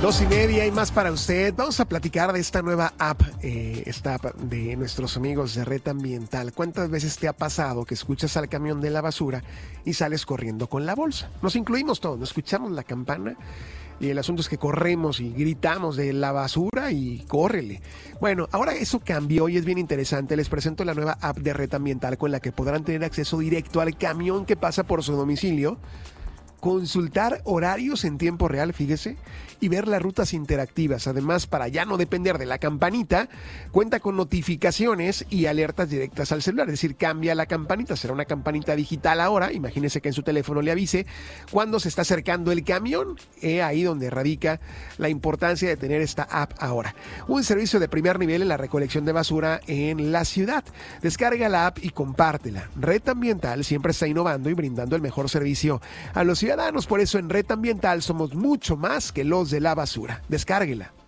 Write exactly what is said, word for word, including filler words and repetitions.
Dos y media y más para usted. Vamos a platicar de esta nueva app, eh, esta app de nuestros amigos de Red Ambiental. ¿Cuántas veces te ha pasado que escuchas al camión de la basura y sales corriendo con la bolsa? Nos incluimos todos, nos escuchamos la campana y el asunto es que corremos y gritamos de la basura y córrele. Bueno, ahora eso cambió y es bien interesante. Les presento la nueva app de Red Ambiental con la que podrán tener acceso directo al camión que pasa por su domicilio, consultar horarios en tiempo real, fíjese, y ver las rutas interactivas. Además, para ya no depender de la campanita, cuenta con notificaciones y alertas directas al celular. Es decir, cambia la campanita, será una campanita digital ahora. Imagínese que en su teléfono le avise cuando se está acercando el camión. He ahí donde radica la importancia de tener esta app ahora. Un servicio de primer nivel en la recolección de basura en la ciudad. Descarga la app y compártela. Red Ambiental siempre está innovando y brindando el mejor servicio a los ciudadanos. Por eso en Red Ambiental somos mucho más que los de la basura. Descárguela.